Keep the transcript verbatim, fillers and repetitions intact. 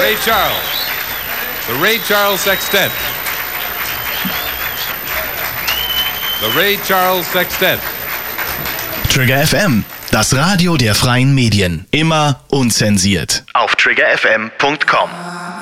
Ray Charles. The Ray Charles Sextet. The Ray Charles Sextet. Trigger F M, das Radio der freien Medien. Immer unzensiert. Auf trigger f m punkt com.